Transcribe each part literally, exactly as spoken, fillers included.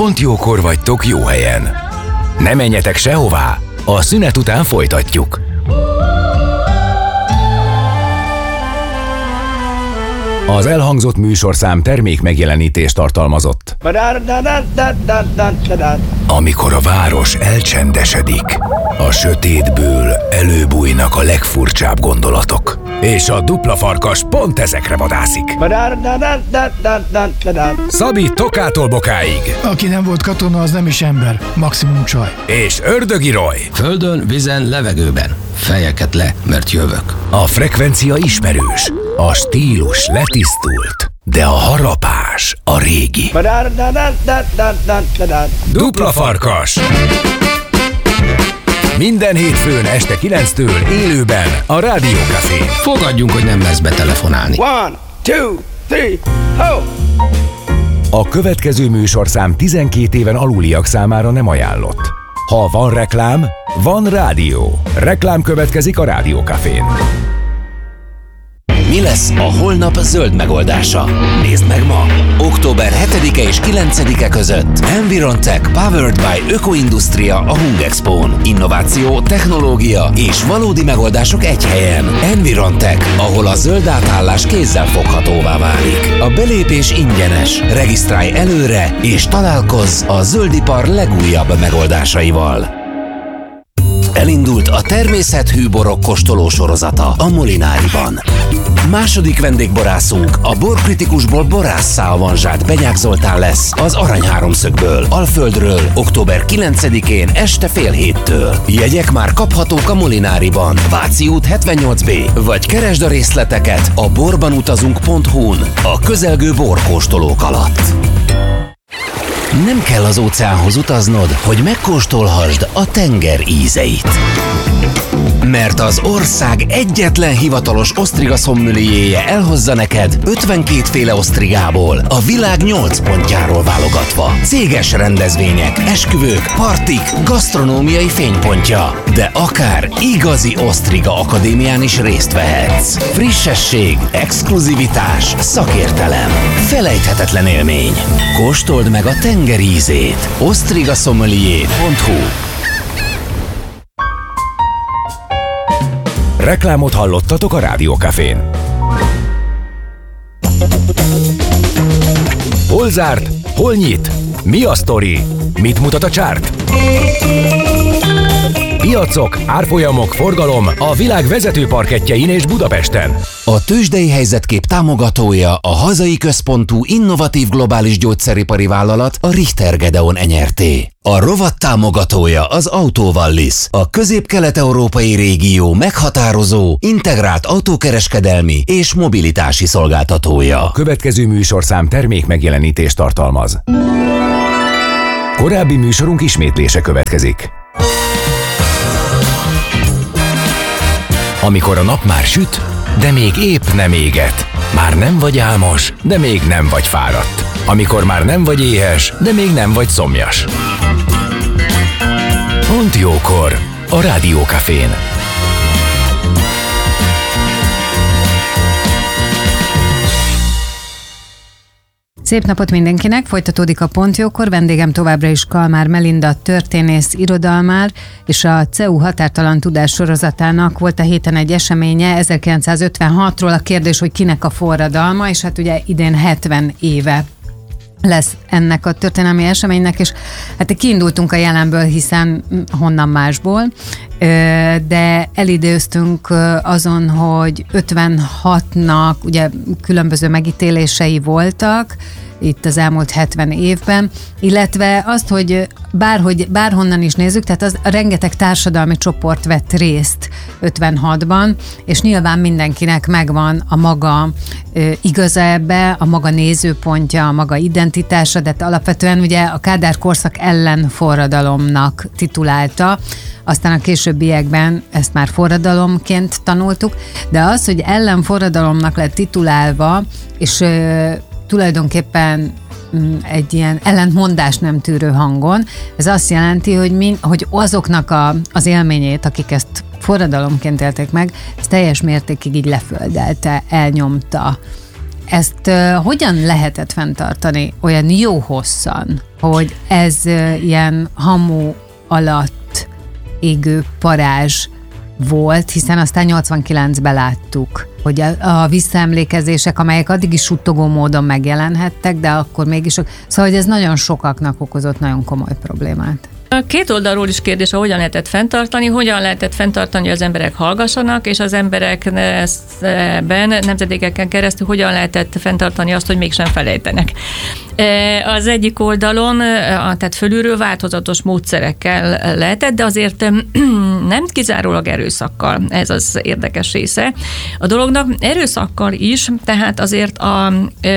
Pont jókor vagytok jó helyen. Ne menjetek sehová, a szünet után folytatjuk. Az elhangzott műsorszám termék megjelenítést tartalmazott. Amikor a város elcsendesedik, a sötétből előbújnak a legfurcsább gondolatok. És a dupla farkas pont ezekre vadászik. Szabi Tokától Bokáig. Aki nem volt katona, az nem is ember, maximum csaj. És Ördögi Roy. Földön, vízen, levegőben. Fejeket le, mert jövök. A frekvencia ismerős, a stílus letisztult, de a harapás a régi. Dupla farkas. Minden hétfőn este kilenctől élőben a Rádió Cafén. Fogadjunk, hogy nem lesz betelefonálni. One, two, three, ho! A következő műsorszám tizenkét éven aluliak számára nem ajánlott. Ha van reklám, van rádió. Reklám következik a Rádió Cafén. Mi lesz a holnap zöld megoldása? Nézd meg ma! október hetedike és kilencedike között Environtech Powered by Ökoindustria a Hungexpón. Innováció, technológia és valódi megoldások egy helyen. Environtech, ahol a zöld átállás kézzel foghatóvá válik. A belépés ingyenes. Regisztrálj előre és találkozz a zöldipar legújabb megoldásaival. Elindult a természethű borok kóstoló sorozata a Molináriban. Második vendégborászunk a borkritikusból borásszá avanzsált Benyák Zoltán lesz az Arany Háromszögből, Alföldről, október kilencedikén este fél héttől. Jegyek már kaphatók a Molináriban, Váci út hetvennyolc B, vagy keresd a részleteket a borbanutazunk pont hu-n a közelgő borkóstolók alatt. Nem kell az óceánhoz utaznod, hogy megkóstolhassd a tenger ízeit. Mert az ország egyetlen hivatalos osztriga szommelierje elhozza neked ötvenkét féle osztrigából, a világ nyolc pontjáról válogatva. Céges rendezvények, esküvők, partik, gasztronómiai fénypontja. De akár igazi osztriga akadémián is részt vehetsz. Frissesség, exkluzivitás, szakértelem. Felejthetetlen élmény. Kóstold meg a tenger ízét. osztriga sommelier pont hu. Reklámot hallottatok a Rádió Cafén. Hol zárt? Hol nyit? Mi a sztori? Mit mutat a csárt? Piacok, árfolyamok, forgalom a világ vezető parkettjein és Budapesten. A tőzsdei helyzetkép támogatója a hazai központú innovatív globális gyógyszeripari vállalat, a Richter Gedeon Enyerté. A rovat támogatója az Autovallis, a közép-kelet-európai régió meghatározó, integrált autókereskedelmi és mobilitási szolgáltatója. A következő műsorszám termék megjelenítést tartalmaz. Korábbi műsorunk ismétlése következik. Amikor a nap már süt, de még épp nem éget. Már nem vagy álmos, de még nem vagy fáradt. Amikor már nem vagy éhes, de még nem vagy szomjas. Pont jókor a Rádió Cafén. Szép napot mindenkinek, folytatódik a Pont jókor, vendégem továbbra is Kalmár Melinda, történész, irodalmár, és a cé e u Határtalan Tudás sorozatának volt a héten egy eseménye, ezerkilencszázötvenhatról, a kérdés, hogy kinek a forradalma, és hát ugye idén hetven éve lesz ennek a történelmi eseménynek, és hát kiindultunk a jelenből, hiszen honnan másból, de elidőztünk azon, hogy ötvenhatnak ugye különböző megítélései voltak itt az elmúlt hetven évben, illetve azt, hogy bárhogy, bárhonnan is nézzük, tehát az a rengeteg társadalmi csoport vett részt ötvenhatban, és nyilván mindenkinek megvan a maga ö, igaza ebbe, a maga nézőpontja, a maga identitása, de alapvetően ugye a Kádár korszak ellen forradalomnak titulálta, aztán a későbbiekben ezt már forradalomként tanultuk, de az, hogy ellenforradalomnak lett titulálva, és ö, tulajdonképpen egy ilyen ellentmondást nem tűrő hangon. Ez azt jelenti, hogy, min, hogy azoknak a, az élményét, akik ezt forradalomként élték meg, ez teljes mértékig így leföldelte, elnyomta. Ezt uh, hogyan lehetett fenntartani olyan jó hosszan, hogy ez uh, ilyen hamu alatt égő parázs volt, hiszen aztán nyolcvankilencben láttuk, hogy a, a visszaemlékezések, amelyek addig is suttogó módon megjelenhettek, de akkor mégis, szóval hogy ez nagyon sokaknak okozott nagyon komoly problémát. A két oldalról is kérdés, hogy hogyan lehetett fenntartani, hogyan lehetett fenntartani, hogy az emberek hallgassanak, és az emberekben nemzedékeken keresztül hogyan lehetett fenntartani azt, hogy mégsem felejtenek. Az egyik oldalon, tehát fölülről változatos módszerekkel lehetett, de azért nem kizárólag erőszakkal, ez az érdekes része a dolognak. Erőszakkal is, tehát azért a,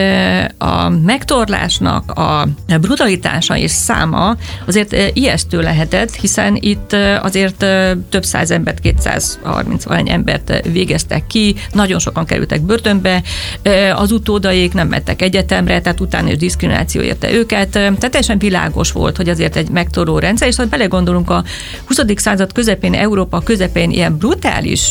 a megtorlásnak a brutalitása és száma azért ijesztő lehetett, hiszen itt azért több száz embert, kétszázharminc valány embert végeztek ki, nagyon sokan kerültek börtönbe, az utódaik nem mentek egyetemre, tehát utána is diszkrimináció érte őket, tehát teljesen világos volt, hogy azért egy megtorló rendszer, és ha belegondolunk a huszadik század közepén, Európa közepén ilyen brutális,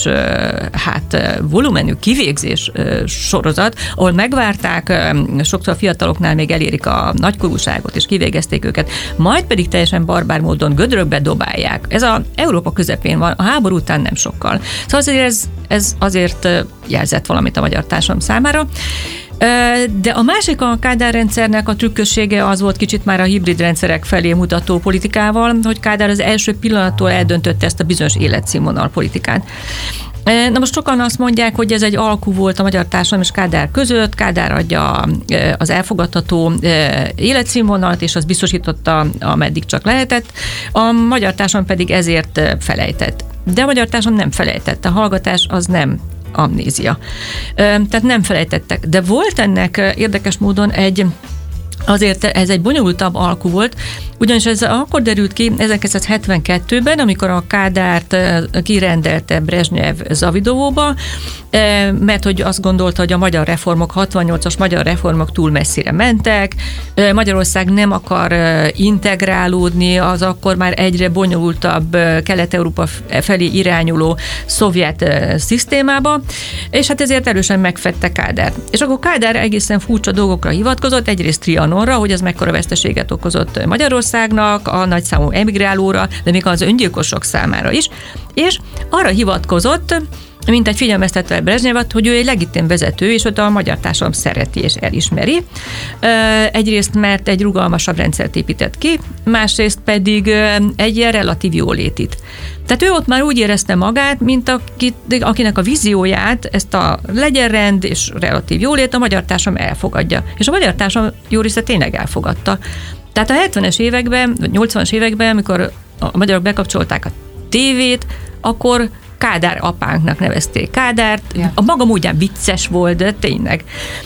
hát volumenű kivégzés sorozat, ahol megvárták, sokszor a fiataloknál még elérik a nagykorúságot, és kivégezték őket, majd pedig teljesen barbár módon gödrökbe dobálják. Ez a Európa közepén van, a háború után nem sokkal. Szóval azért ez, ez azért jelzett valamit a magyar társadalom számára. De a másik a Kádár rendszernek a trükkössége az volt kicsit már a hibrid rendszerek felé mutató politikával, hogy Kádár az első pillanattól eldöntötte ezt a bizonyos életszínvonal politikát. Na most sokan azt mondják, hogy ez egy alkú volt a magyar társadalom és Kádár között, Kádár adja az elfogadható életszínvonalat, és az biztosította, ameddig csak lehetett, a magyar társadalom pedig ezért felejtett. De a magyar társadalom nem felejtett, a hallgatás az nem amnézia. Tehát nem felejtettek. De volt ennek érdekes módon egy, azért ez egy bonyolultabb alkú volt, ugyanis ez akkor derült ki ezerkilencszázhetvenkettőben, amikor a Kádárt kirendelte Brezsnyev Zavidovóba, mert hogy azt gondolta, hogy a magyar reformok, hatvannyolcas magyar reformok túl messzire mentek, Magyarország nem akar integrálódni az akkor már egyre bonyolultabb Kelet-Európa felé irányuló szovjet szisztémába, és hát ezért erősen megfedte Kádár. És akkor Kádár egészen furcsa dolgokra hivatkozott, egyrészt Trianonra, hogy ez mekkora veszteséget okozott Magyarországnak, a nagyszámú emigrálóra, de még az öngyilkosok számára is, és arra hivatkozott, mint egy figyelmeztetve Brezsnyevat, hogy ő egy legitim vezető, és ott a magyar társadalom szereti és elismeri. Egyrészt, mert egy rugalmasabb rendszert épített ki, másrészt pedig egy ilyen relatív jólétit. Tehát ő ott már úgy érezte magát, mint akit, akinek a vízióját, ezt a legyen rend és relatív jólét a magyar társadalom elfogadja. És a magyar társadalom jó része tényleg elfogadta. Tehát a hetvenes években, vagy nyolcvanas években, amikor a magyarok bekapcsolták a tévét, akkor Kádár apánknak nevezték Kádárt. Ja. A maga módján vicces volt, de tényleg.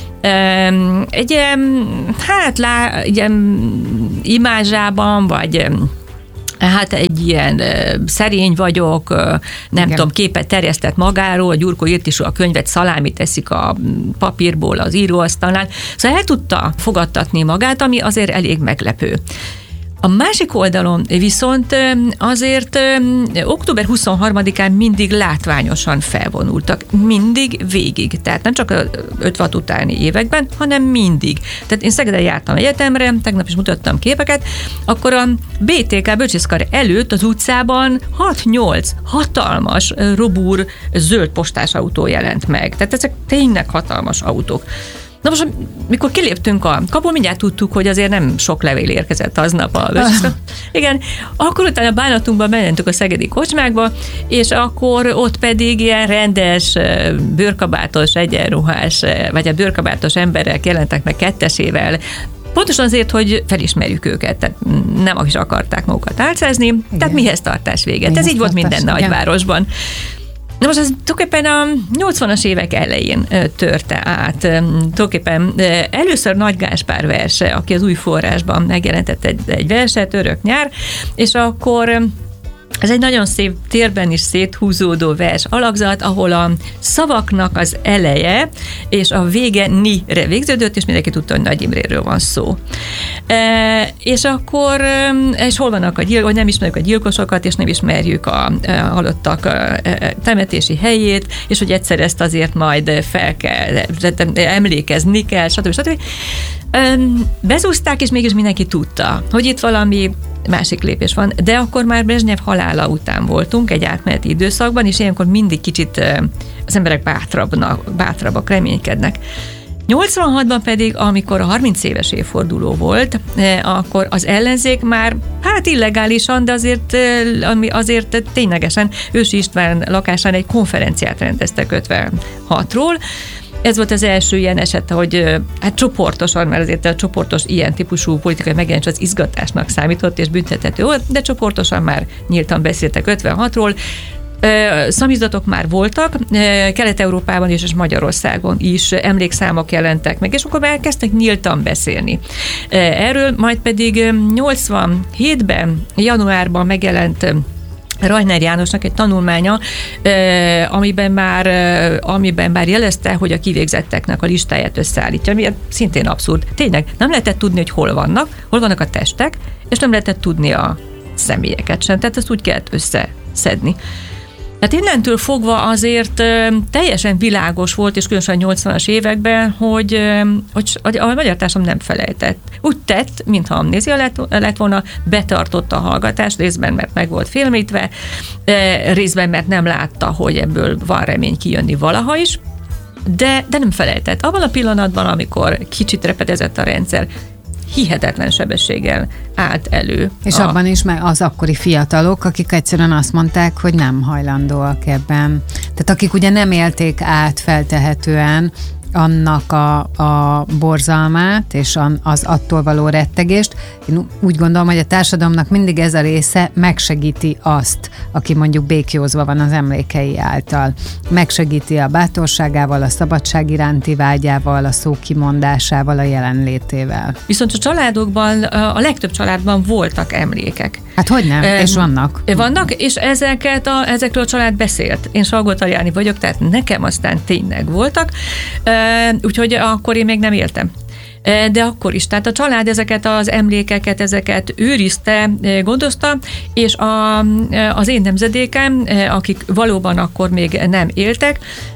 Egy ilyen, hát lá, ilyen imázsában, vagy hát egy ilyen szerény vagyok, nem Igen. tudom, képet terjesztett magáról, Gyurkó írt is a könyvet, szalámit teszik a papírból az íróasztalnál. Szóval el tudta fogadtatni magát, ami azért elég meglepő. A másik oldalon viszont azért október huszonharmadikán mindig látványosan felvonultak. Mindig végig. Tehát nem csak a ötvenhat utáni években, hanem mindig. Tehát én Szegeden jártam egyetemre, tegnap is mutattam képeket, akkor a bé té ká bölcsészkar előtt az utcában hat-nyolc hatalmas robúr zöld postás autó jelent meg. Tehát ezek tényleg hatalmas autók. Na most, mikor kiléptünk a kapun, mindjárt tudtuk, hogy azért nem sok levél érkezett aznap a bölcsészkar. Igen, akkor utána bánatunkban bementünk a szegedi kocsmákba, és akkor ott pedig ilyen rendes, bőrkabátos, egyenruhás, vagy a bőrkabátos emberek jelentek meg kettesével, pontosan azért, hogy felismerjük őket, tehát nem is akarták magukat álcázni, igen. Tehát mihez tartás véget. Mihez Ez így volt minden igen. nagyvárosban. Na most ez tulajdonképpen a nyolcvanas évek elején törte át. Tulajdonképpen először Nagy Gáspár verse, aki az Új Forrásban megjelentett egy, egy verset, Örök nyár, és akkor Ez egy nagyon szép térben is széthúzódó vers alakzat, ahol a szavaknak az eleje és a vége ni-re végződött, és mindenki tudta, hogy Nagy Imréről van szó. E, és akkor, és hol vannak a gyilkosok, hogy nem ismerjük a gyilkosokat, és nem ismerjük a, a halottak a temetési helyét, és hogy egyszer ezt azért majd fel kell, emlékezni kell, stb. stb. Bezúzták, és mégis mindenki tudta, hogy itt valami másik lépés van, de akkor már Brezsnyev halála után voltunk egy átmeneti időszakban, és ilyenkor mindig kicsit az emberek bátrabbnak, bátrabbak, reménykednek. nyolcvanhatban pedig, amikor a harminc éves évforduló volt, akkor az ellenzék már, hát illegálisan, de azért, azért ténylegesen Ősi István lakásán egy konferenciát rendeztek ötvenhatról. Ez volt az első ilyen eset, hogy hát csoportosan, mert azért a csoportos ilyen típusú politikai megjelenés az izgatásnak számított, és büntethető volt, de csoportosan már nyíltan beszéltek ötvenhatról. Szamizdatok már voltak, Kelet-Európában is, és Magyarországon is emlékszámok jelentek meg, és akkor már elkezdtek nyíltan beszélni erről, majd pedig nyolcvanhétben, januárban megjelent Rajner Jánosnak egy tanulmánya, amiben már, amiben már jelezte, hogy a kivégzetteknek a listáját összeállítja, ami szintén abszurd. Tényleg nem lehetett tudni, hogy hol vannak, hol vannak a testek, és nem lehetett tudni a személyeket sem, tehát ezt úgy kellett összeszedni. Tehát innentől fogva azért teljesen világos volt, és különösen a nyolcvanas években, hogy, hogy a magyar társadalom nem felejtett. Úgy tett, mintha amnézia lett, lett volna, betartotta a hallgatást, részben, mert meg volt félmítve, részben, mert nem látta, hogy ebből van remény kijönni valaha is, de, de nem felejtett. Abban a pillanatban, amikor kicsit repedezett a rendszer, hihetetlen sebességgel állt elő. És a... abban is meg az akkori fiatalok, akik egyszerűen azt mondták, hogy nem hajlandóak ebben. Tehát akik ugye nem élték át feltehetően annak a, a borzalmát és az attól való rettegést. Én úgy gondolom, hogy a társadalomnak mindig ez a része megsegíti azt, aki mondjuk békjózva van az emlékei által. Megsegíti a bátorságával, a szabadság iránti vágyával, a szó kimondásával, a jelenlétével. Viszont a családokban, a legtöbb családban voltak emlékek. Hát hogy nem? Um, és vannak. Vannak, és ezeket a, ezekről a család beszélt. Én Salgótarjáni vagyok, tehát nekem aztán tényleg voltak, uh, úgyhogy akkor én még nem éltem. De akkor is. Tehát a család ezeket az emlékeket, ezeket őrizte, gondozta, és a, az én nemzedékem, akik valóban akkor még nem éltek,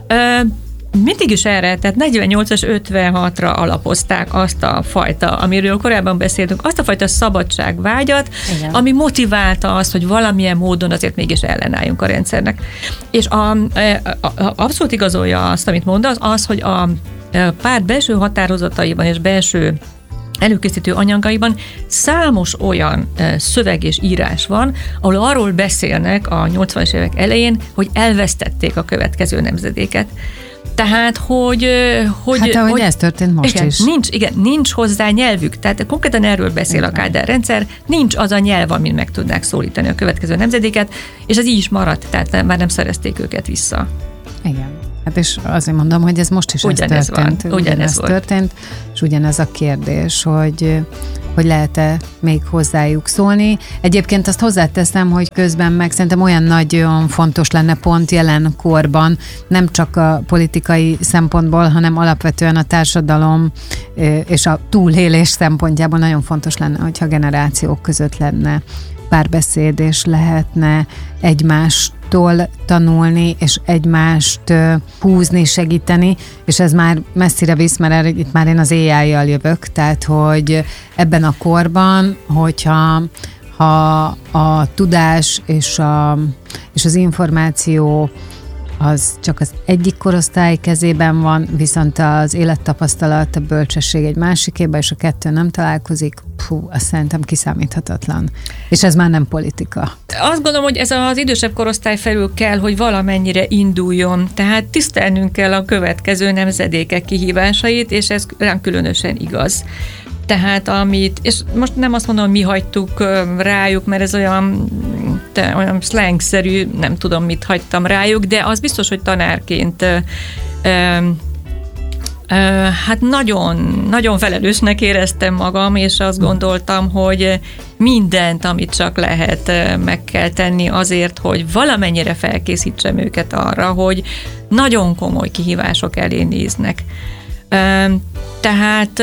mindig is erre, tehát negyvennyolcas ötvenhatra alapozták azt a fajta, amiről korábban beszéltünk, azt a fajta szabadságvágyat, igen, ami motiválta azt, hogy valamilyen módon azért mégis ellenálljunk a rendszernek. És a, a, a, abszolút igazolja azt, amit mondasz, az, hogy a párt belső határozataiban és belső előkészítő anyagaiban számos olyan szöveg és írás van, ahol arról beszélnek a nyolcvanas évek elején, hogy elvesztették a következő nemzedéket. Tehát, hogy... hogy hát ahogy hogy, ez történt most igen, is. Nincs, igen, nincs hozzá nyelvük. Tehát konkrétan erről beszél igen. a Kádár rendszer, nincs az a nyelv, amin meg tudnák szólítani a következő nemzedéket, és ez így is maradt, tehát már nem szerezték őket vissza. Igen. Hát és azért mondom, hogy ez most is ugyanez ez történt. Van, ugyanez ugyanez történt, és ugyanez a kérdés, hogy, hogy lehet-e még hozzájuk szólni. Egyébként azt hozzáteszem, hogy közben meg szerintem olyan nagyon fontos lenne pont jelen korban, nem csak a politikai szempontból, hanem alapvetően a társadalom és a túlélés szempontjából nagyon fontos lenne, hogyha generációk között lenne párbeszéd, és lehetne egymástól tanulni, és egymást húzni, segíteni, és ez már messzire visz, mert itt már én az á í-jal jövök, tehát hogy ebben a korban, hogyha ha a tudás és, a, és az információ az csak az egyik korosztály kezében van, viszont az élettapasztalat, a bölcsesség egy másikébe, és a kettő nem találkozik, fú, azt szerintem kiszámíthatatlan. És ez már nem politika. Azt gondolom, hogy ez az idősebb korosztály felül kell, hogy valamennyire induljon. Tehát tisztelnünk kell a következő nemzedékek kihívásait, és ez rám különösen igaz. Tehát amit, és most nem azt mondom, mi hagytuk rájuk, mert ez olyan, te, olyan slangszerű, nem tudom, mit hagytam rájuk, de az biztos, hogy tanárként ö, ö, Hát nagyon, nagyon felelősnek éreztem magam, és azt gondoltam, hogy mindent, amit csak lehet, meg kell tenni azért, hogy valamennyire felkészítsem őket arra, hogy nagyon komoly kihívások elé néznek. Tehát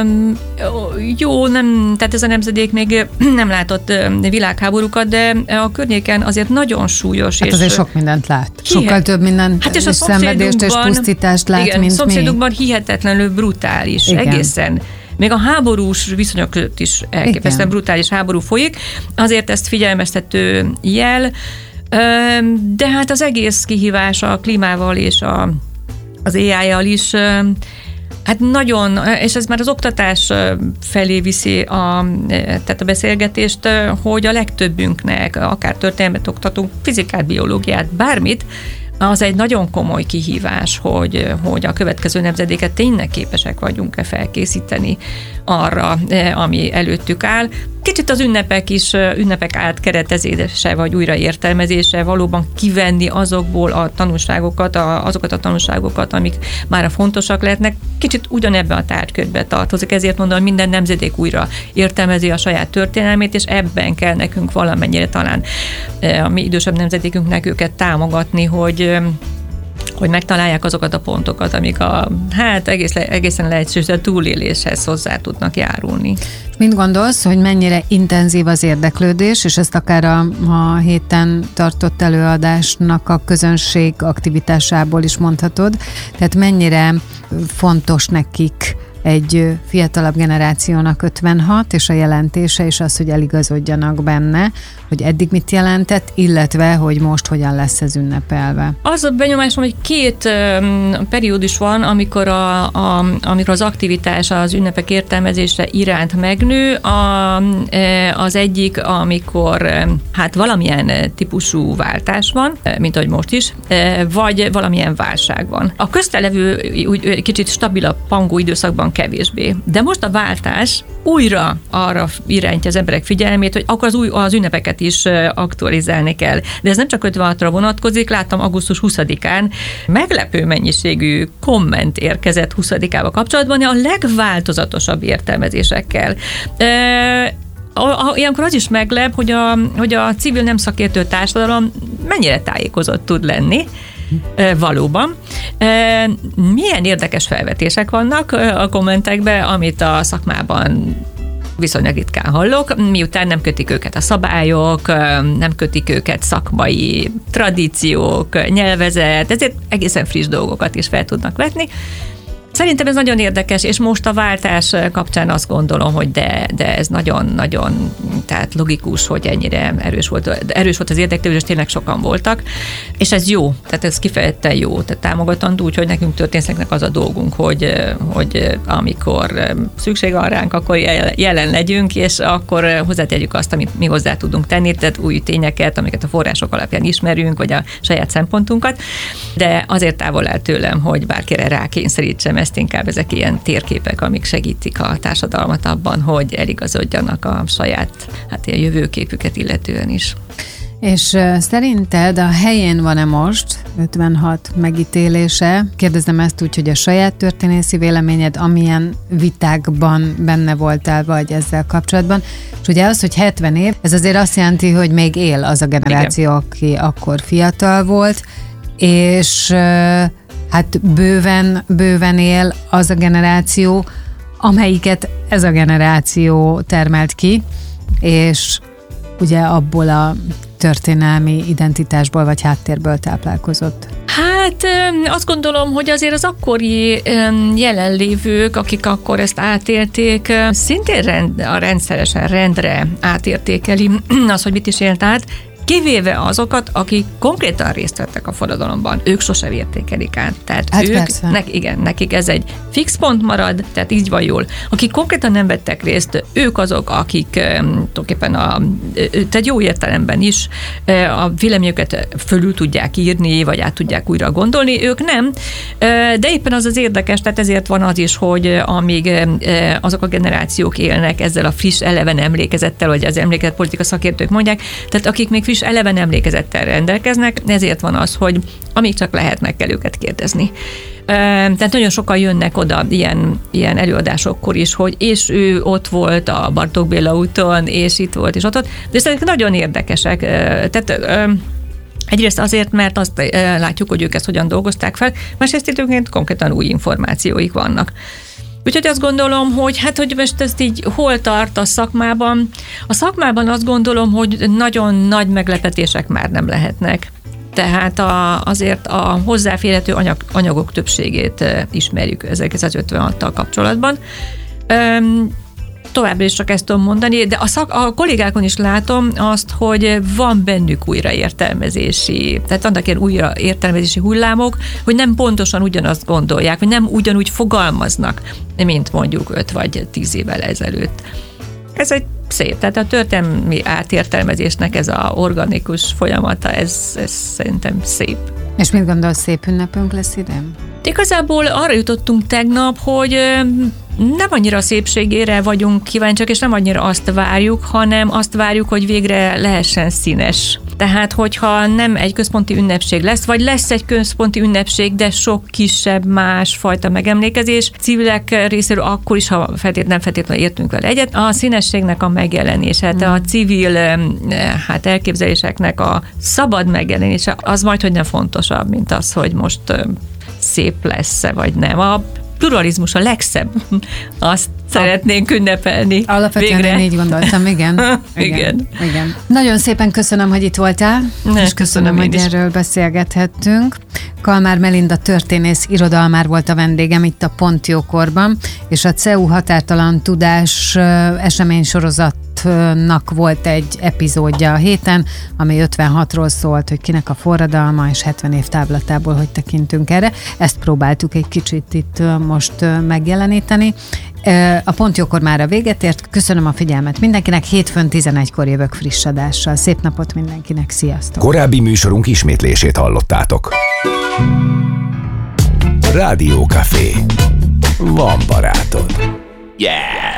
jó, nem, tehát ez a nemzedék még nem látott világháborúkat, de a környéken azért nagyon súlyos. Hát és azért sok mindent lát. Hihet. Sokkal több mindent, hát és, és szenvedést és pusztítást lát, igen, mint mi. szomszédokban hihetetlenül brutális, igen. egészen. Még a háborús viszonyok között is elképesztően brutális háború folyik, azért ezt figyelmeztető jel, de hát az egész kihívás a klímával és a, az á í-jal is, hát nagyon, és ez már az oktatás felé viszi a, tehát a beszélgetést, hogy a legtöbbünknek, akár történelmet oktatunk, fizikát, biológiát, bármit, az egy nagyon komoly kihívás, hogy, hogy a következő nemzedéket tényleg képesek vagyunk-e felkészíteni arra, ami előttük áll. Kicsit az ünnepek is, ünnepek átkeretezése vagy újraértelmezése, valóban kivenni azokból a tanulságokat, a, azokat a tanulságokat, amik már fontosak lehetnek. Kicsit ugyanebben a tárgykörbe tartozik, ezért mondom, hogy minden nemzedék újra értelmezi a saját történelmét, és ebben kell nekünk valamennyire talán a mi idősebb nemzedékünknek őket támogatni, hogy hogy megtalálják azokat a pontokat, amik a, hát egész, egészen lehetséges túléléshez hozzá tudnak járulni. Mit gondolsz, hogy mennyire intenzív az érdeklődés, és ezt akár a, a héten tartott előadásnak a közönség aktivitásából is mondhatod, tehát mennyire fontos nekik egy fiatalabb generációnak ötvenhat, és a jelentése is az, hogy eligazodjanak benne, hogy eddig mit jelentett, illetve, hogy most hogyan lesz ez ünnepelve. Az a benyomásom, hogy két um, periódus van, amikor, a, a, amikor az aktivitás az ünnepek értelmezése iránt megnő. A, az egyik, amikor hát valamilyen típusú váltás van, mint ahogy most is, vagy valamilyen válság van. A köztelevő úgy kicsit stabilabb pangó időszakban kevésbé. De most a váltás újra arra irányítja az emberek figyelmét, hogy akkor az, új, az ünnepeket is aktualizálni kell. De ez nem csak ötvenhatra vonatkozik, láttam augusztus huszadikán meglepő mennyiségű komment érkezett huszadikával kapcsolatban, a legváltozatosabb értelmezésekkel. E- Ilyenkor az is meglep, hogy a, hogy a civil nem szakértő társadalom mennyire tájékozott tud lenni, valóban. Milyen érdekes felvetések vannak a kommentekben, amit a szakmában viszonylag ritkán hallok, miután nem kötik őket a szabályok, nem kötik őket szakmai tradíciók, nyelvezet, ezért egészen friss dolgokat is fel tudnak vetni. Szerintem ez nagyon érdekes, és most a váltás kapcsán azt gondolom, hogy de, de ez nagyon-nagyon tehát logikus, hogy ennyire erős volt, erős volt az érdeklődés, tényleg sokan voltak, és ez jó, tehát ez kifejezetten jó, tehát támogatandó, úgyhogy nekünk történészeknek az a dolgunk, hogy, hogy amikor szükség van ránk, akkor jelen legyünk, és akkor hozzátegyük azt, amit mi hozzá tudunk tenni, tehát új tényeket, amiket a források alapján ismerünk, vagy a saját szempontunkat, de azért távol áll tőlem, hogy bárkire rákényszerítsem ezt, inkább ezek ilyen térképek, amik segítik a társadalmat abban, hogy eligazodjanak a saját hát ilyen jövőképüket illetően is. És szerinted a helyén van-e most ötvenhat megítélése? Kérdezem ezt úgy, hogy a saját történészi véleményed, amilyen vitákban benne voltál vagy ezzel kapcsolatban. És ugye az, hogy hetven év, ez azért azt jelenti, hogy még él az a generáció, igen, aki akkor fiatal volt, és hát bőven, bőven él az a generáció, amelyiket ez a generáció termelt ki, és ugye abból a történelmi identitásból vagy háttérből táplálkozott. Hát azt gondolom, hogy azért az akkori jelenlévők, akik akkor ezt átélték, szintén rend, a rendszeresen rendre átértékeli az, hogy mit is élt át, kivéve azokat, akik konkrétan részt vettek a forradalomban, ők sosem értékelik át. Tehát hát ők, nek, igen, nekik ez egy fix pont marad, tehát így van jól. Akik konkrétan nem vettek részt, ők azok, akik tulajdonképpen a, tehát jó értelemben is a véleményüket fölül tudják írni, vagy át tudják újra gondolni, ők nem. De éppen az az érdekes, tehát ezért van az is, hogy amíg azok a generációk élnek ezzel a friss, eleven emlékezettel, vagy az emlékezet politika szakértők mondják, tehát akik még friss, eleven emlékezettel rendelkeznek, ezért van az, hogy amíg csak lehet, meg kell őket kérdezni. Tehát nagyon sokan jönnek oda ilyen, ilyen előadásokkor is, hogy és ő ott volt a Bartók Béla úton, és itt volt, és ott volt. De ezek nagyon érdekesek. Tehát egyrészt azért, mert azt látjuk, hogy ők ezt hogyan dolgozták fel, másrészt időnként konkrétan új információik vannak. Úgyhogy azt gondolom, hogy hát, hogy most ezt így hol tart a szakmában. A szakmában azt gondolom, hogy nagyon nagy meglepetések már nem lehetnek. Tehát a, azért a hozzáférhető anyag, anyagok többségét ismerjük ezerkilencszázötvenhattal kapcsolatban. Üm, továbbra is csak ezt tudom mondani, de a, szak, a kollégákon is látom azt, hogy van bennük újraértelmezési, tehát vannak ilyen újraértelmezési hullámok, hogy nem pontosan ugyanazt gondolják, vagy nem ugyanúgy fogalmaznak, mint mondjuk öt vagy tíz évvel ezelőtt. Ez egy szép, tehát a történelmi átértelmezésnek ez a organikus folyamata, ez, ez szerintem szép. És mit gondolsz, szép ünnepünk lesz idén? Igazából arra jutottunk tegnap, hogy nem annyira a szépségére vagyunk kíváncsiak, és nem annyira azt várjuk, hanem azt várjuk, hogy végre lehessen színes. Tehát, hogyha nem egy központi ünnepség lesz, vagy lesz egy központi ünnepség, de sok kisebb, másfajta megemlékezés, civilek részéről akkor is, ha feltét, nem feltétlenül értünk vele egyet, a színességnek a megjelenése, mm. a civil hát elképzeléseknek a szabad megjelenése, az majdhogy nem fontosabb, mint az, hogy most szép lesz-e, vagy nem. A pluralizmus a legszebb. Azt szeretnénk ünnepelni. Alapvetően végre. Én így gondoltam, igen. igen. igen. igen. Nagyon szépen köszönöm, hogy itt voltál, ne, és köszönöm, hogy is. Erről beszélgethettünk. Kalmár Melinda történész irodalmár volt a vendégem itt a Pont Jókorban, és a cé e u Határtalan Tudás eseménysorozatnak volt egy epizódja a héten, ami ötvenhatról szólt, hogy kinek a forradalma, és hetven év távlatából hogy tekintünk erre. Ezt próbáltuk egy kicsit itt most megjeleníteni. A Pont Jókor már a véget ért. Köszönöm a figyelmet mindenkinek. Hétfőn tizenegykor jövök friss adással. Szép napot mindenkinek. Sziasztok! Korábbi műsorunk ismétlését hallottátok. Rádió Café. Van barátod. Yeah!